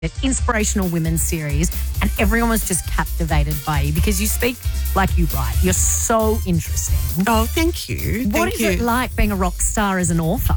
inspirational women's series, and everyone was just captivated by you because you speak like you write. You're so interesting. Oh, thank you. What is it like being a rock star as an author?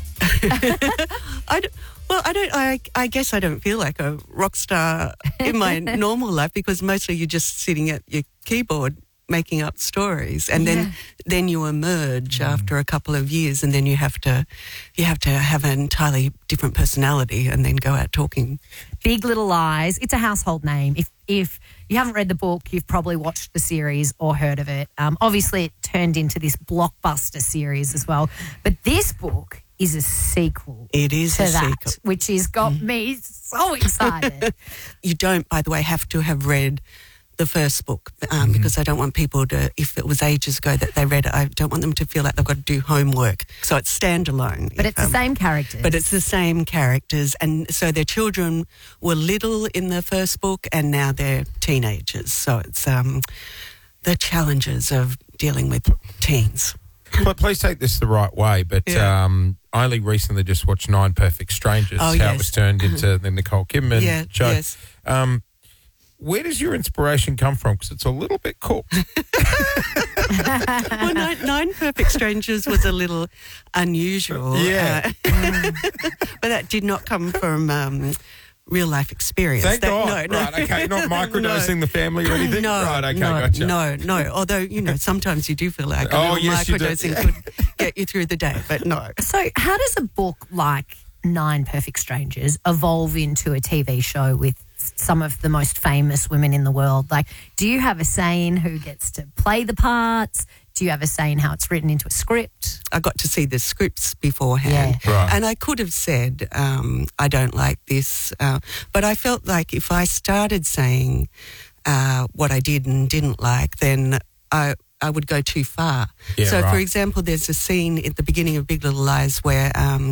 I guess I don't feel like a rock star in my normal life because mostly you're just sitting at your keyboard making up stories, and then you emerge after a couple of years, and then you have to have an entirely different personality, and then go out talking. Big Little Lies. It's a household name. If you haven't read the book, you've probably watched the series or heard of it. Obviously, it turned into this blockbuster series as well. But this book is a sequel. It is to a that, sequel, which has got me so excited. You don't, by the way, have to have read the first book because I don't want people to, if it was ages ago that they read it, I don't want them to feel like they've got to do homework. So it's standalone. But it's the same characters. But it's the same characters. And so their children were little in the first book and now they're teenagers. So it's the challenges of dealing with teens. But please take this the right way. But I only recently just watched Nine Perfect Strangers, how it was turned into the Nicole Kidman show. Yes. Where does your inspiration come from? Because it's a little bit cool. Well, Nine Perfect Strangers was a little unusual. Yeah. But that did not come from real life experience. Thank God. No. Right, okay. Not microdosing the family or anything? No, right, okay, gotcha. No. Although, sometimes you do feel like a little microdosing could get you through the day, but no. So how does a book like Nine Perfect Strangers evolve into a TV show with some of the most famous women in the world? Like, do you have a say in who gets to play the parts? Do you have a say in how it's written into a script? I got to see the scripts beforehand. Yeah. Right. And I could have said, I don't like this. But I felt like if I started saying what I did and didn't like, then I would go too far. Yeah, so, right. for example, there's a scene at the beginning of Big Little Lies where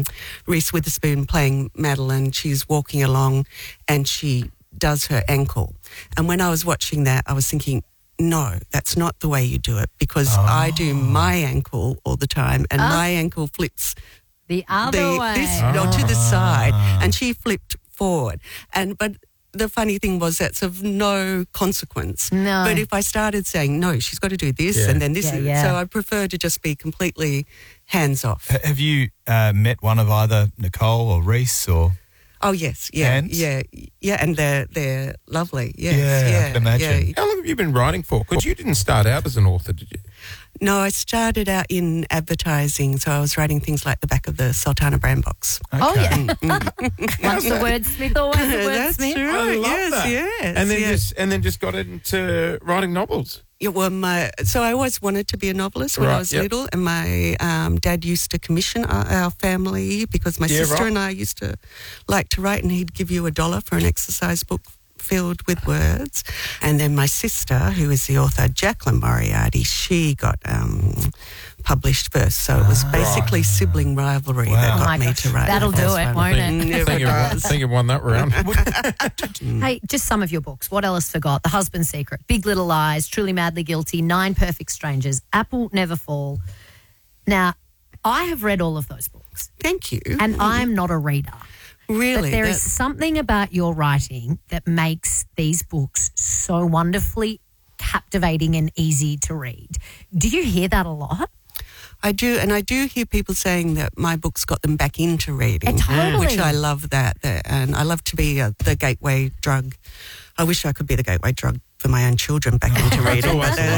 Reese Witherspoon playing Madeline, she's walking along and she does her ankle. And when I was watching that, I was thinking, no, that's not the way you do it because I do my ankle all the time and my ankle flips the other way. To the side, and she flipped forward. But the funny thing was that's of no consequence. No. But if I started saying, no, she's got to do this and then this. So I prefer to just be completely hands off. Have you met one of either Nicole or Reese or... Oh, yes, And? and they're lovely. Yes, I can imagine. Yeah. How long have you been writing for? Because you didn't start out as an author, did you? No, I started out in advertising, so I was writing things like the back of the Sultana brand box. Okay. Oh, yeah. Once the wordsmith, always the That's wordsmith. right. I love that. Yes. And then just got into writing novels. Yeah, well, so I always wanted to be a novelist when I was little, and my dad used to commission our family because my sister and I used to like to write, and he'd give you $1 for an exercise book filled with words. And then my sister, who is the author Jacqueline Moriarty, she got published first. So it was basically sibling rivalry that got me to write. That'll do it, won't it? I think you won that round. Hey, just some of your books. What else forgot? The Husband's Secret, Big Little Lies, Truly Madly Guilty, Nine Perfect Strangers, Apple Never Fall. Now, I have read all of those books. Thank you. And I'm not a reader. Really? But there is something about your writing that makes these books so wonderfully captivating and easy to read. Do you hear that a lot? I do, and I do hear people saying that my books got them back into reading, Totally. which I love that. And I love to be the gateway drug. I wish I could be the gateway drug for my own children back into reading.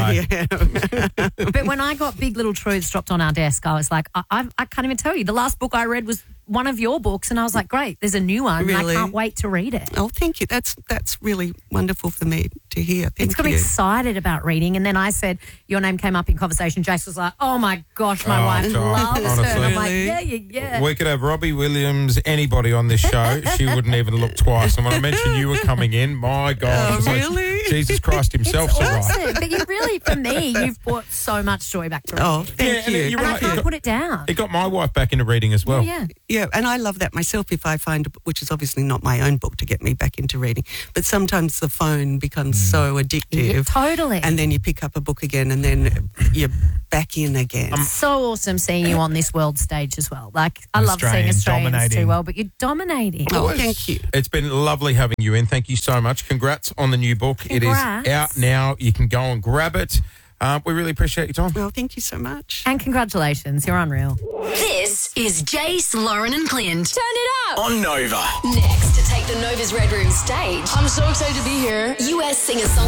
But when I got Big Little Truths dropped on our desk, I was like, I can't even tell you. The last book I read was one of your books, and I was like, great, there's a new one, and I can't wait to read it. Oh, thank you. That's really wonderful for me to hear. Thank It's got me you. excited about reading. And then I said, your name came up in conversation. Jace was like, oh my gosh, my wife God, loves her. And I'm honestly. like, yeah. We could have Robbie Williams, anybody on this show. She wouldn't even look twice. And when I mentioned you were coming in, my God. Oh, it was like really? Jesus Christ himself It's survived. awesome. But you really, for me, you've brought so much joy back to reading. Oh, thank Yeah, you. you're And I right. can't put it down. It got my wife back into reading as well. Yeah. Yeah, and I love that myself if I find, which is obviously not my own book to get me back into reading, but sometimes the phone becomes so addictive. Yeah, totally. And then you pick up a book again and then you're back in again. So awesome seeing you on this world stage as well. Like, I love seeing Australians do well, but you're dominating. Oh, thank you. It's been lovely having you in. Thank you so much. Congrats on the new book. Congrats. It is out now. You can go and grab it. We really appreciate your time. Well, thank you so much. And congratulations. You're unreal. This is Jace, Lauren and Clint. Turn it up. On Nova. Next to take the Nova's Red Room stage. I'm so excited to be here. US singer-songwriter